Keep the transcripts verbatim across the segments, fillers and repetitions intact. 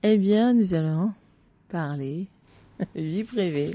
Eh bien, nous allons parler vie privée.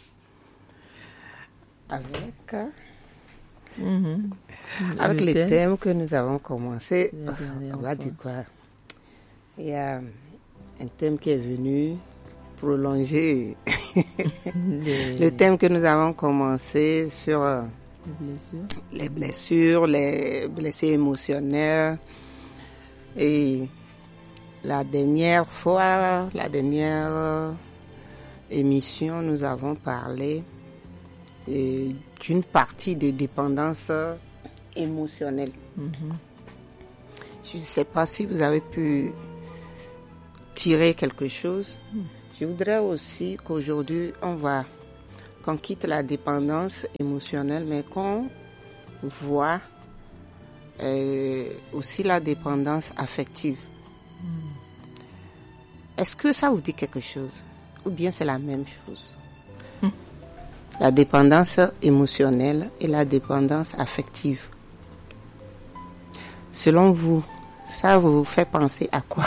Avec, Mm-hmm. avec Le les thème. thèmes que nous avons commencé, La dernière on va fois. dire quoi? Il y a un thème qui est venu prolonger Les, le thème que nous avons commencé sur euh, les blessures. les blessures, les blessures émotionnelles. Et la dernière fois, la dernière euh, émission, nous avons parlé euh, d'une partie de dépendance euh, émotionnelle. Mhm. Je ne sais pas si vous avez pu tirer quelque chose. Je voudrais aussi qu'aujourd'hui, on va, qu'on quitte la dépendance émotionnelle, mais qu'on voit euh, aussi la dépendance affective. Est-ce que ça vous dit quelque chose? Ou bien c'est la même chose? Hmm. La dépendance émotionnelle et la dépendance affective. Selon vous, ça vous fait penser à quoi?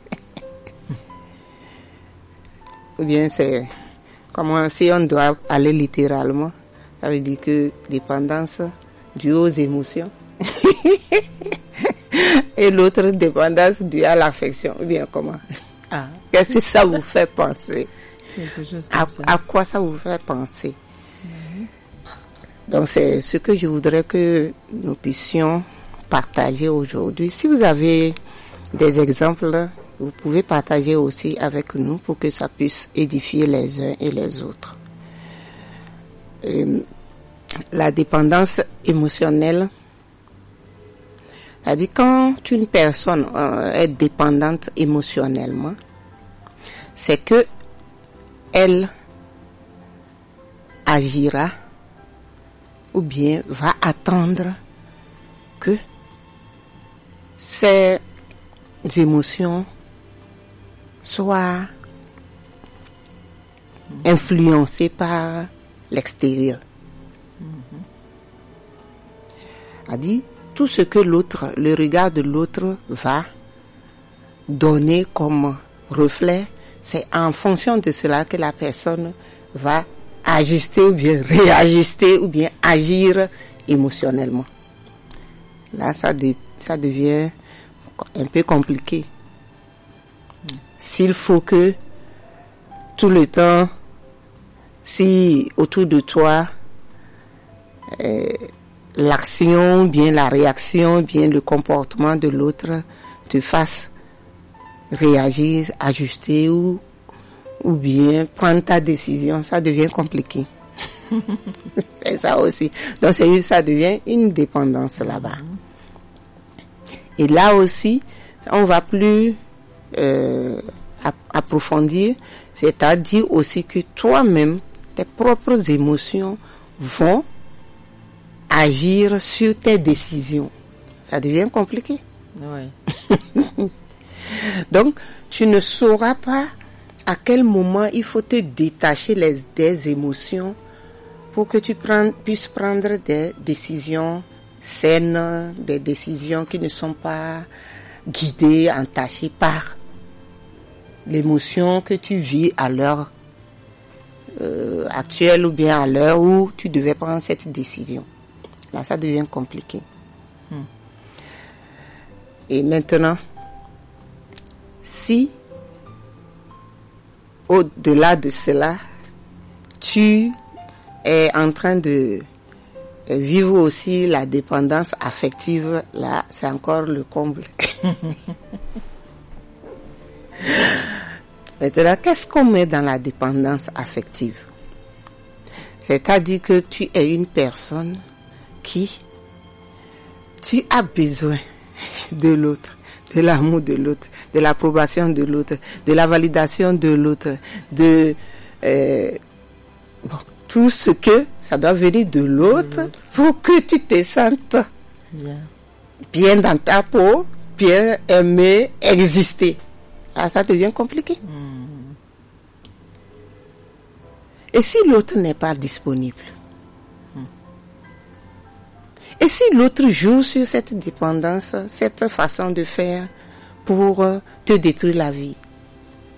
Ou bien c'est comment, si on doit aller littéralement, ça veut dire que dépendance due aux émotions et l'autre dépendance due à l'affection. Ou bien comment? Ah, Qu'est-ce que ça vous fait penser? quelque chose comme À, ça. à quoi ça vous fait penser? Donc c'est ce que je voudrais que nous puissions partager aujourd'hui. Si vous avez des exemples, vous pouvez partager aussi avec nous pour que ça puisse édifier les uns et les autres. Et la dépendance émotionnelle, c'est-à-dire quand une personne euh, est dépendante émotionnellement, c'est que elle agira ou bien va attendre que ses émotions soient influencées par l'extérieur. A dit tout ce que l'autre, le regard de l'autre va donner comme reflet, c'est en fonction de cela que la personne va ajuster ou bien réajuster ou bien agir émotionnellement. Là, ça, de, ça devient un peu compliqué. S'il faut que tout le temps, si autour de toi, euh, l'action, bien la réaction, bien le comportement de l'autre te fasse réagir, ajuster ou, ou bien prendre ta décision, ça devient compliqué. C'est ça aussi. Donc c'est, ça devient une dépendance là-bas. Et là aussi, on va plus euh, approfondir, c'est-à-dire aussi que toi-même, tes propres émotions vont agir sur tes décisions. Ça devient compliqué. Ouais. Donc, tu ne sauras pas à quel moment il faut te détacher les, des émotions pour que tu prennes, puisses prendre des décisions saines, des décisions qui ne sont pas guidées, entachées par l'émotion que tu vis à l'heure euh, actuelle ou bien à l'heure où tu devais prendre cette décision. Là, ça devient compliqué. Hmm. Et maintenant, si au-delà de cela, tu es en train de vivre aussi la dépendance affective, là, c'est encore le comble. Maintenant, qu'est-ce qu'on met dans la dépendance affective? C'est-à-dire que tu es une personne qui, tu as besoin de l'autre, de l'amour de l'autre, de l'approbation de l'autre, de la validation de l'autre, de euh, bon, tout ce que ça doit venir de l'autre pour que tu te sentes Bien. bien dans ta peau, bien aimé, exister. Ah, ça devient compliqué. Mm. Et si l'autre n'est pas disponible? Et si l'autre joue sur cette dépendance, cette façon de faire pour te détruire la vie?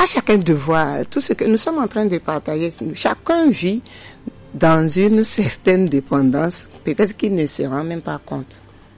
à chacun de voir tout ce que nous sommes en train de partager. Chacun vit dans une certaine dépendance, peut-être qu'il ne se rend même pas compte.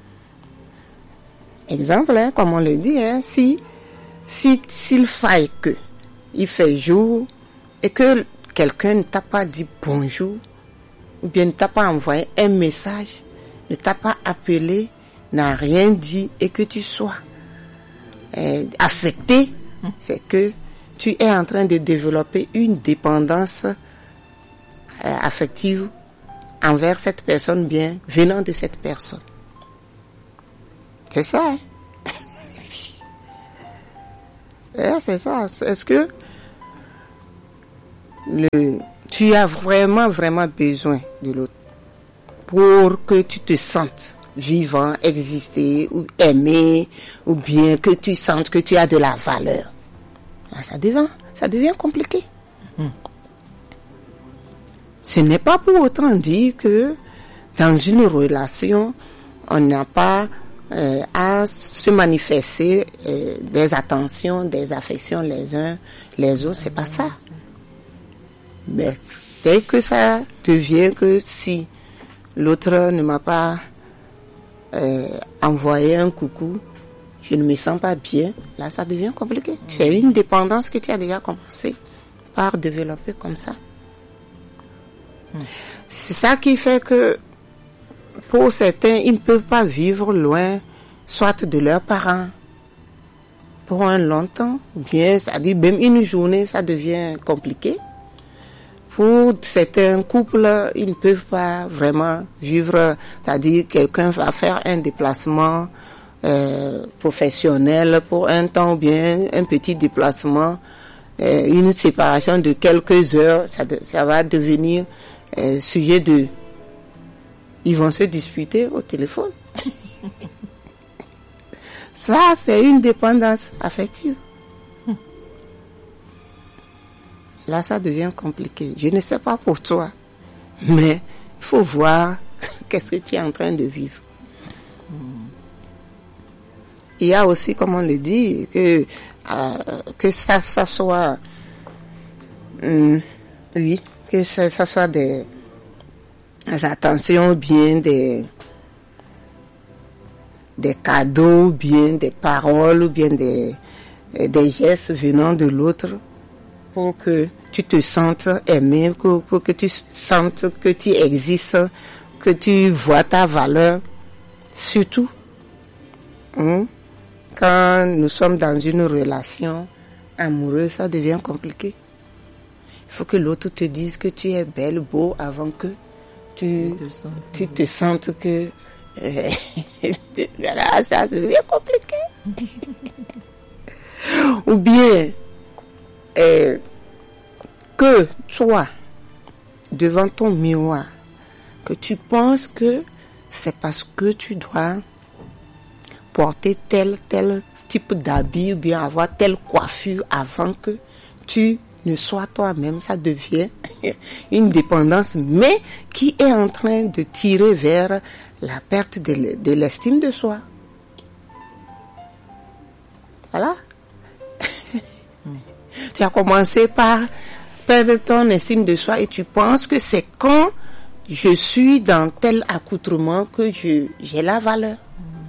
Exemple, hein, comme on le dit, hein, si, si, s'il faille que, il fait jour, et que quelqu'un ne t'a pas dit bonjour, ou bien ne t'a pas envoyé un message, ne t'a pas appelé, n'a rien dit, et que tu sois euh, affecté, mmh. c'est que tu es en train de développer une dépendance euh, affective envers cette personne, bien venant de cette personne. C'est ça, hein? ouais, c'est ça. Est-ce que le, tu as vraiment, vraiment besoin de l'autre pour que tu te sentes vivant, exister, ou aimer, ou bien que tu sentes que tu as de la valeur? Ah, ça devient, ça devient compliqué. Mmh. Ce n'est pas pour autant dire que dans une relation, on n'a pas Euh, à se manifester euh, des attentions, des affections les uns les autres, c'est pas ça. Mais dès que ça devient que si l'autre ne m'a pas euh, envoyé un coucou, je ne me sens pas bien, là ça devient compliqué. C'est une dépendance que tu as déjà commencé par développer comme ça. C'est ça qui fait que pour certains, ils ne peuvent pas vivre loin, soit de leurs parents, pour un long temps, ou bien, c'est-à-dire même une journée, ça devient compliqué. Pour certains couples, ils ne peuvent pas vraiment vivre, c'est-à-dire quelqu'un va faire un déplacement euh, professionnel pour un temps, ou bien un petit déplacement, euh, une séparation de quelques heures, ça, de, ça va devenir euh, sujet de... Ils vont se disputer au téléphone. Ça, c'est une dépendance affective. Là, ça devient compliqué. Je ne sais pas pour toi, mais il faut voir qu'est-ce que tu es en train de vivre. Il y a aussi, comme on le dit, que, euh, que ça, ça soit... Hum, oui, que ça, ça soit des... des attentions, bien des, des cadeaux, bien des paroles, bien des, des gestes venant de l'autre pour que tu te sentes aimé, pour, pour que tu sentes que tu existes, que tu vois ta valeur. Surtout, hein, quand nous sommes dans une relation amoureuse, ça devient compliqué. Il faut que l'autre te dise que tu es belle, beau avant que tu, tu te sentes que euh, voilà, ça devient compliqué. Ou bien euh, que toi, devant ton miroir, que tu penses que c'est parce que tu dois porter tel, tel type d'habit ou bien avoir telle coiffure avant que tu ne sois toi-même, ça devient une dépendance, mais qui est en train de tirer vers la perte de, de l'estime de soi. Voilà. Tu as commencé par perdre ton estime de soi et tu penses que c'est quand je suis dans tel accoutrement que je, j'ai la valeur.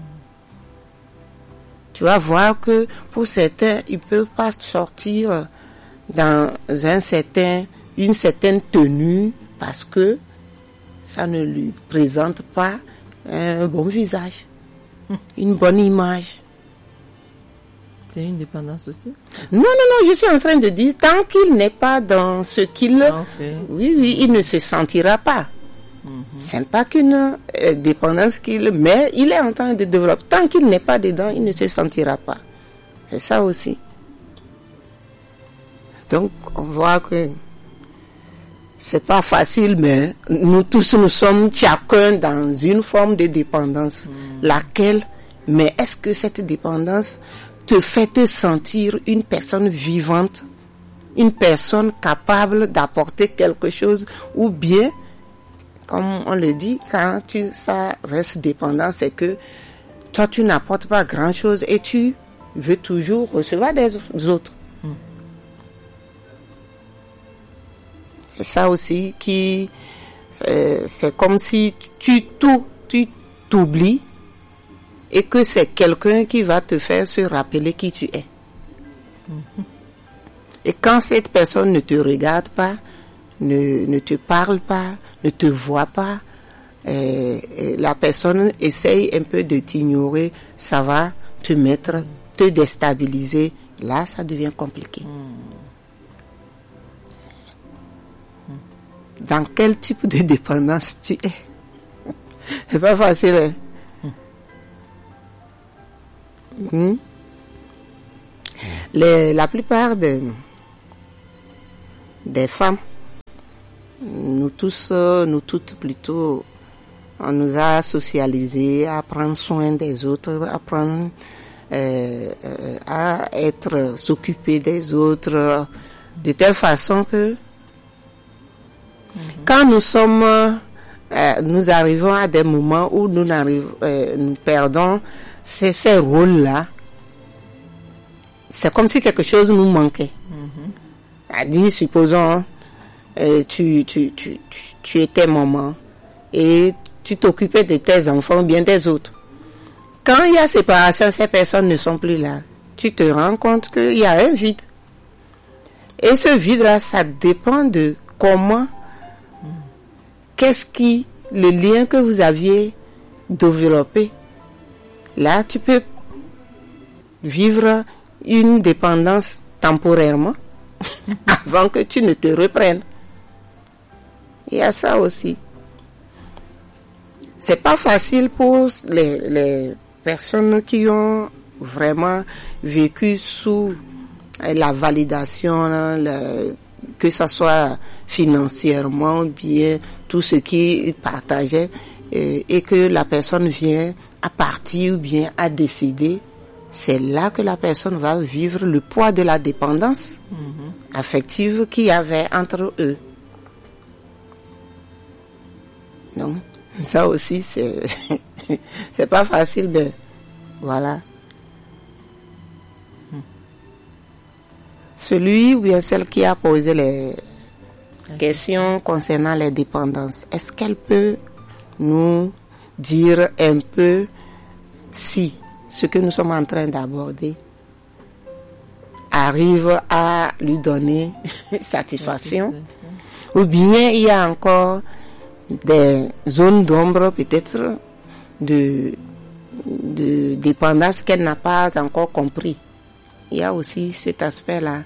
Tu vas voir que pour certains, ils peuvent pas sortir dans un certain, une certaine tenue parce que ça ne lui présente pas un bon visage, une bonne image. C'est une dépendance aussi? Non, non, non, je suis en train de dire, tant qu'il n'est pas dans ce qu'il... Okay. Oui, oui, il ne se sentira pas. Mm-hmm. C'est pas qu'une euh, dépendance qu'il... Mais il est en train de développer. Tant qu'il n'est pas dedans, il ne se sentira pas. C'est ça aussi. Donc, on voit que c'est pas facile, mais nous tous, nous sommes chacun dans une forme de dépendance. Mm. Laquelle, mais est-ce que cette dépendance te fait te sentir une personne vivante, une personne capable d'apporter quelque chose, ou bien, comme on le dit, quand tu, ça reste dépendant, c'est que toi, tu n'apportes pas grand-chose et tu veux toujours recevoir des autres. Mm. C'est ça aussi qui, euh, c'est comme si tu tout, tu t'oublies et que c'est quelqu'un qui va te faire se rappeler qui tu es. Mm-hmm. Et quand cette personne ne te regarde pas, ne, ne te parle pas, ne te voit pas, euh, la personne essaye un peu de t'ignorer, ça va te mettre, te déstabiliser. Là, ça devient compliqué. Mm. Dans quel type de dépendance tu es? C'est pas facile. Hein? Mm. Mm. Les, la plupart de, des femmes, nous tous, nous toutes plutôt, on nous a socialisés à prendre soin des autres, à prendre, euh, à être, s'occuper des autres, de telle façon que, mm-hmm. quand nous sommes, euh, nous arrivons à des moments où nous, euh, nous perdons ces, ces rôles-là, c'est comme si quelque chose nous manquait. Mm-hmm. C'est-à-dire, supposons, euh, tu, tu, tu, tu, tu étais maman et tu t'occupais de tes enfants ou bien des autres. Quand il y a séparation, ces personnes ne sont plus là. Tu te rends compte qu'il y a un vide. Et ce vide-là, ça dépend de comment, qu'est-ce qui, le lien que vous aviez développé. Là, tu peux vivre une dépendance temporairement avant que tu ne te reprennes. Il y a ça aussi. C'est pas facile pour les, les personnes qui ont vraiment vécu sous la validation, le, que ça soit financièrement, bien tout ce qu'ils partageaient, et, et que la personne vient à partir ou bien à décider. C'est là que la personne va vivre le poids de la dépendance mm-hmm. affective qu'il y avait entre eux. Donc, ça aussi, c'est, c'est pas facile, mais voilà. Mm. Celui ou bien celle qui a posé les okay. questions concernant les dépendances, est-ce qu'elle peut nous dire un peu si ce que nous sommes en train d'aborder arrive à lui donner satisfaction, ou bien il y a encore des zones d'ombre peut-être de, de dépendance qu'elle n'a pas encore compris. Il y a aussi cet aspect-là.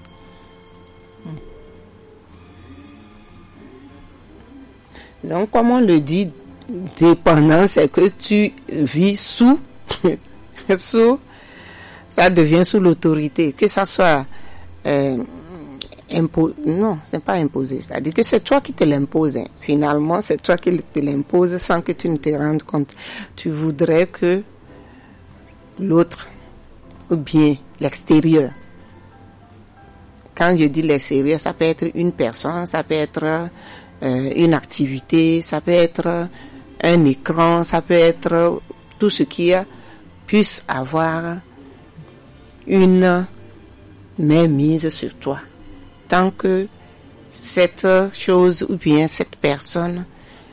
Donc, comme on le dit, dépendance, c'est que tu vis sous sous, ça devient sous l'autorité, que ça soit euh, impo- non, c'est pas imposé, c'est-à-dire que c'est toi qui te l'imposes, hein. Finalement, c'est toi qui te l'imposes sans que tu ne te rendes compte. Tu voudrais que l'autre, ou bien l'extérieur, quand je dis l'extérieur, ça peut être une personne, ça peut être euh, une activité, ça peut être un écran, ça peut être tout ce qui a puisse avoir une mainmise sur toi. Tant que cette chose ou bien cette personne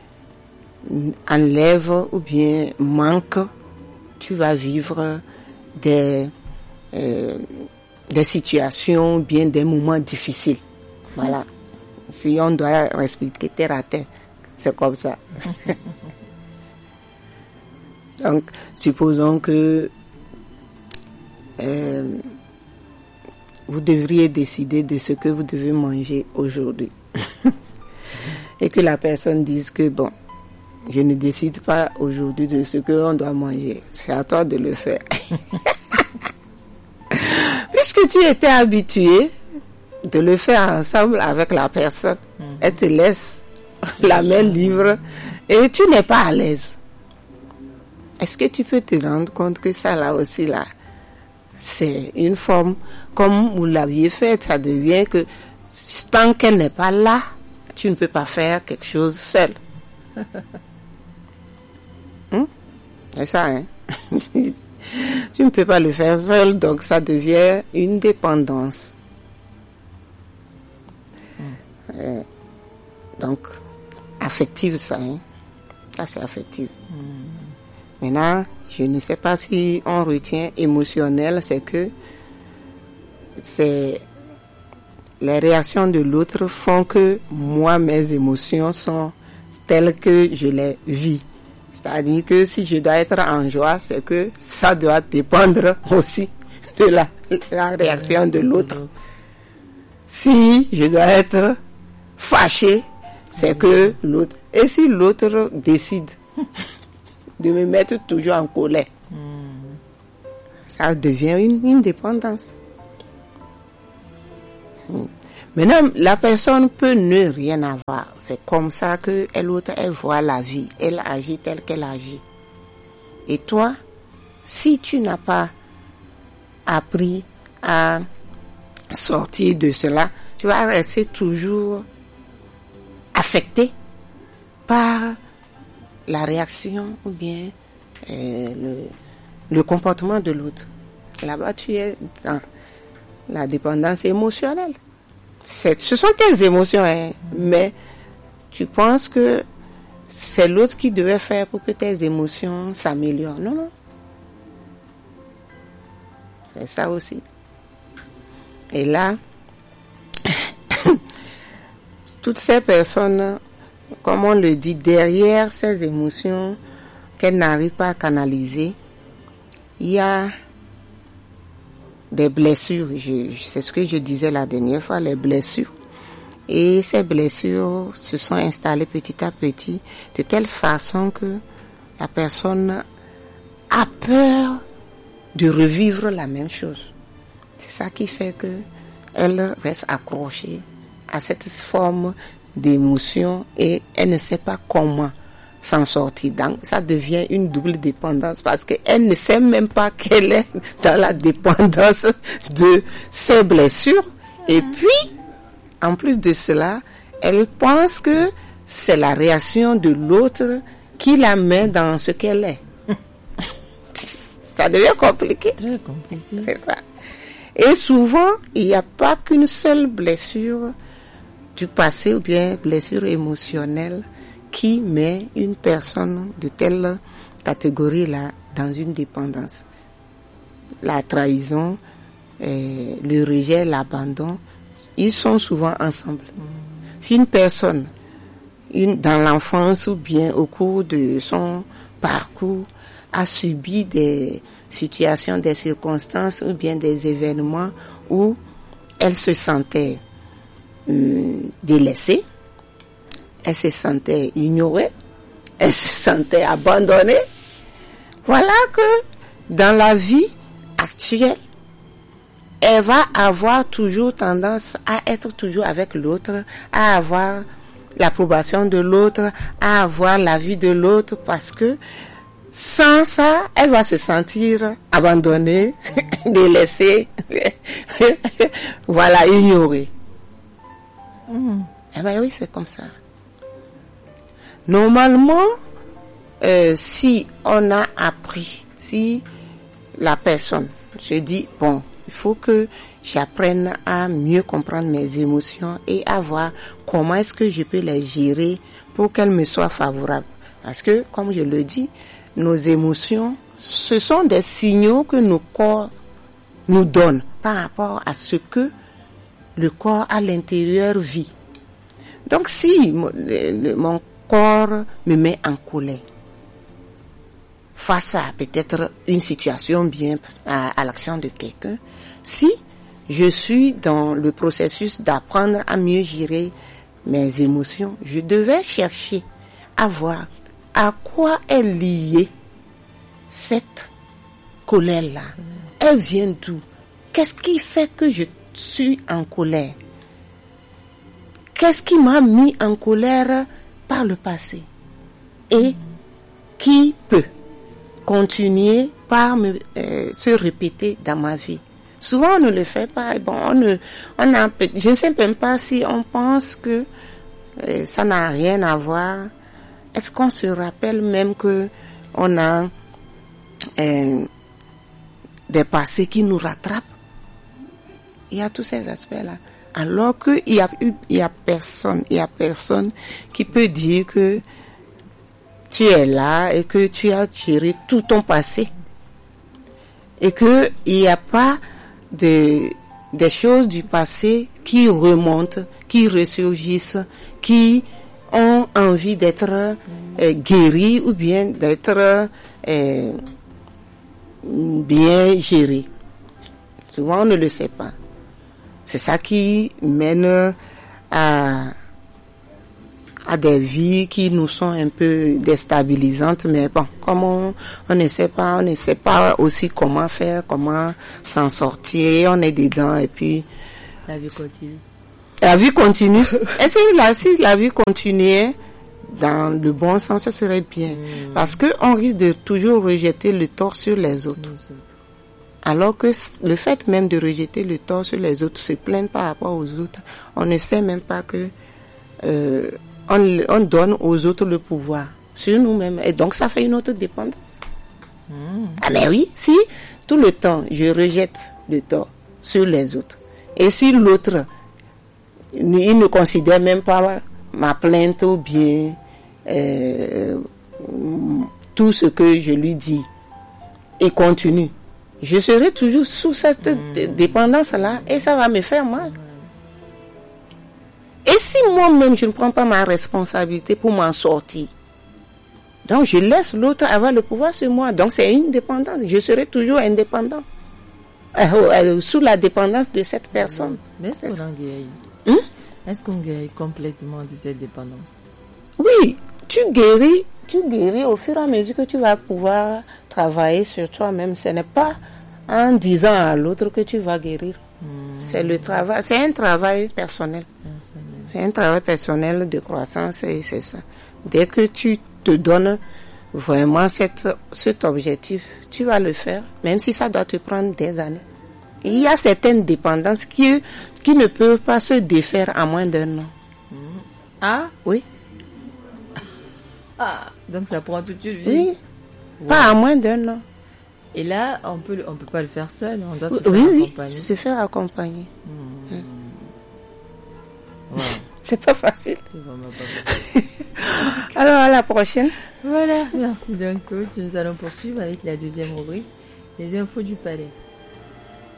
enlève ou bien manque, tu vas vivre des, euh, des situations ou bien des moments difficiles. Voilà. Si on doit expliquer terre à terre, c'est comme ça. Donc, supposons que euh, vous devriez décider de ce que vous devez manger aujourd'hui. Et que la personne dise que, bon, je ne décide pas aujourd'hui de ce qu'on doit manger. C'est à toi de le faire. Puisque tu étais habitué de le faire ensemble avec la personne, mm-hmm. elle te laisse la main libre et tu n'es pas à l'aise. Est-ce que tu peux te rendre compte que ça là aussi là, c'est une forme, comme vous l'aviez fait, ça devient que tant qu'elle n'est pas là, tu ne peux pas faire quelque chose seul. Hum? C'est ça, hein? Tu ne peux pas le faire seul, donc ça devient une dépendance. Hum. Euh, Donc, affective, ça, hein. Ça, c'est affective. Mmh. Maintenant, je ne sais pas si on retient émotionnel, c'est que c'est les réactions de l'autre font que moi, mes émotions sont telles que je les vis. C'est-à-dire que si je dois être en joie, c'est que ça doit dépendre aussi de la, la réaction de l'autre. Si je dois être fâché, c'est que l'autre... Et si l'autre décide de me mettre toujours en colère, ça devient une, une dépendance. Maintenant, la personne peut ne rien avoir. C'est comme ça que elle autre, elle voit la vie. Elle agit telle qu'elle agit. Et toi, si tu n'as pas appris à sortir de cela, tu vas rester toujours affecté par la réaction ou bien euh, le, le comportement de l'autre. Là-bas, tu es dans la dépendance émotionnelle. C'est, ce sont tes émotions, hein, mais tu penses que c'est l'autre qui devait faire pour que tes émotions s'améliorent. Non, non. C'est ça aussi. Et là, toutes ces personnes, comme on le dit, derrière ces émotions qu'elles n'arrivent pas à canaliser, il y a des blessures. Je, c'est ce que je disais la dernière fois, les blessures. Et ces blessures se sont installées petit à petit de telle façon que la personne a peur de revivre la même chose. C'est ça qui fait que elle reste accrochée à cette forme d'émotion et elle ne sait pas comment s'en sortir. Donc, ça devient une double dépendance parce qu'elle ne sait même pas qu'elle est dans la dépendance de ses blessures. Et puis, en plus de cela, elle pense que c'est la réaction de l'autre qui la met dans ce qu'elle est. Ça devient compliqué. Très compliqué. C'est ça. Et souvent, il n'y a pas qu'une seule blessure du passé ou bien blessure émotionnelle qui met une personne de telle catégorie-là dans une dépendance. La trahison, euh, le rejet, l'abandon, ils sont souvent ensemble. Mmh. Si une personne, une, dans l'enfance ou bien au cours de son parcours, a subi des situations, des circonstances ou bien des événements où elle se sentait hum, délaissée, elle se sentait ignorée, elle se sentait abandonnée. Voilà que dans la vie actuelle, elle va avoir toujours tendance à être toujours avec l'autre, à avoir l'approbation de l'autre, à avoir l'avis de l'autre, parce que sans ça, elle va se sentir abandonnée, délaissée, voilà, ignorée. Mmh. Eh ben oui, c'est comme ça. Normalement, euh, si on a appris, si la personne se dit, bon, il faut que j'apprenne à mieux comprendre mes émotions et à voir comment est-ce que je peux les gérer pour qu'elles me soient favorables. Parce que, comme je le dis, nos émotions, ce sont des signaux que nos corps nous donnent par rapport à ce que le corps à l'intérieur vit. Donc, si mon, le, mon corps me met en colère face à peut-être une situation bien à, à l'action de quelqu'un, si je suis dans le processus d'apprendre à mieux gérer mes émotions, je devais chercher à voir à quoi est liée cette colère-là. Elle vient d'où? Qu'est-ce qui fait que je suis en colère? Qu'est-ce qui m'a mis en colère par le passé? Et qui peut continuer par me, euh, se répéter dans ma vie? Souvent, on ne le fait pas. Bon, on ne, on a, je ne sais même pas si on pense que euh, ça n'a rien à voir. Est-ce qu'on se rappelle même que on a euh, des passés qui nous rattrapent? Il y a tous ces aspects-là. Alors que il y a eu, il y a personne, il y a personne qui peut dire que tu es là et que tu as géré tout ton passé. Et que il n'y a pas de, des choses du passé qui remontent, qui ressurgissent, qui ont envie d'être euh, guéries ou bien d'être euh, bien gérées. Souvent, on ne le sait pas. C'est ça qui mène à, à des vies qui nous sont un peu déstabilisantes. Mais bon, comme on, on ne sait pas, on ne sait pas aussi comment faire, comment s'en sortir. On est dedans et puis... La vie continue. La vie continue. Est-ce que la, si la vie continuait dans le bon sens, ce serait bien. Mmh. Parce que on risque de toujours rejeter le tort sur les autres. Les autres. Alors que le fait même de rejeter le tort sur les autres, se plaindre par rapport aux autres, on ne sait même pas que euh, on, on donne aux autres le pouvoir sur nous-mêmes. Et donc ça fait une autre dépendance. Mmh. Ah mais oui, si tout le temps je rejette le tort sur les autres, et si l'autre, il ne considère même pas ma plainte ou bien euh, tout ce que je lui dis, et continue, je serai toujours sous cette mmh. dépendance-là et ça va me faire mal. Mmh. Et si moi-même je ne prends pas ma responsabilité pour m'en sortir, donc je laisse l'autre avoir le pouvoir sur moi, donc c'est une dépendance, je serai toujours indépendant, euh, euh, sous la dépendance de cette personne. Mais est-ce qu'on en guérit? Hum? Est-ce qu'on guérit complètement de cette dépendance? Oui, tu guéris, tu guéris au fur et à mesure que tu vas pouvoir travailler sur toi-même. Ce n'est pas en disant à l'autre que tu vas guérir. Mmh. C'est le travail, c'est un travail personnel. personnel. C'est un travail personnel de croissance et c'est ça. Dès que tu te donnes vraiment cette, cet objectif, tu vas le faire, même si ça doit te prendre des années. Il y a certaines dépendances qui, qui ne peuvent pas se défaire à moins d'un an. Mmh. Ah? Oui. Ah, donc ça prend toute une vie. Oui. Wow. Pas à moins d'un an. Et là, on peut, on peut pas le faire seul. On doit se faire oui, accompagner. Oui, se faire accompagner. Mmh. Mmh. Wow. C'est pas facile. C'est vraiment pas facile. Alors à la prochaine. Voilà, merci donc coach. Nous allons poursuivre avec la deuxième rubrique, les infos du palais.